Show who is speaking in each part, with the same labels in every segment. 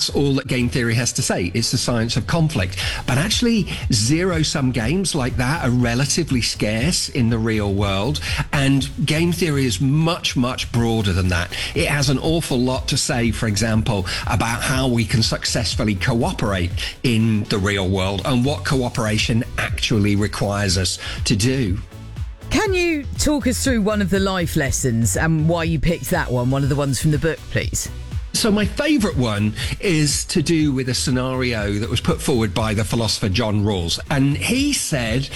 Speaker 1: that's all that game theory has to say. It's the science of conflict. But actually, zero-sum games like that are relatively scarce in the real world, and game theory is much, much broader than that. It has an awful lot to say, for example, about how we can successfully cooperate in the real world and what cooperation actually requires us to do.
Speaker 2: Can you talk us through one of the life lessons and why you picked that one of the ones from the book, please?
Speaker 1: So my favourite one is to do with a scenario that was put forward by the philosopher John Rawls. And he said,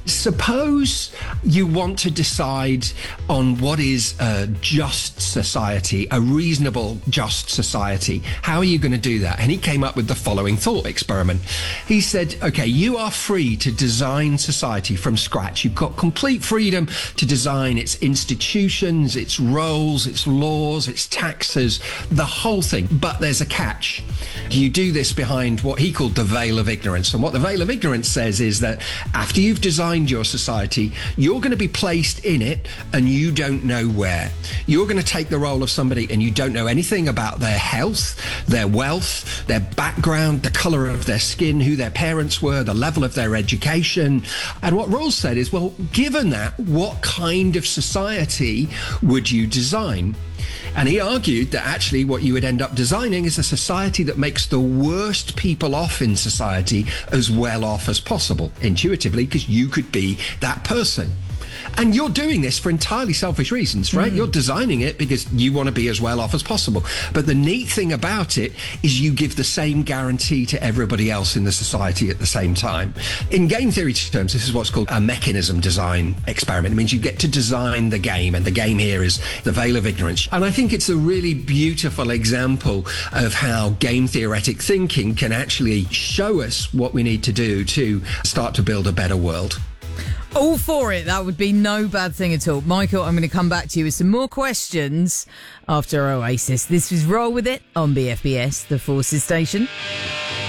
Speaker 1: suppose you want to decide on what is a just society, a reasonable, just society. How are you going to do that? And he came up with the following thought experiment. He said, okay, you are free to design society from scratch. You've got complete freedom to design its institutions, its roles, its laws, its taxes, the whole thing. But there's a catch. You do this behind what he called the veil of ignorance. And what the veil of ignorance says is that after you've designed your society, you're going to be placed in it and you don't know where. You're going to take the role of somebody and you don't know anything about their health, their wealth, their background, the colour of their skin, who their parents were, the level of their education. And what Rawls said is, well, given that, what kind of society would you design? And he argued that actually what you would end up designing is a society that makes the worst people off in society as well off as possible, intuitively, because you could be that person. And you're doing this for entirely selfish reasons, right? You're designing it because you want to be as well off as possible. But the neat thing about it is you give the same guarantee to everybody else in the society at the same time. In game theory terms, this is what's called a mechanism design experiment. It means you get to design the game, and the game here is the veil of ignorance. And I think it's a really beautiful example of how game theoretic thinking can actually show us what we need to do to start to build a better world.
Speaker 2: All for it. That would be no bad thing at all. Michael, I'm going to come back to you with some more questions after Oasis. This was Roll With It on BFBS, the Forces Station.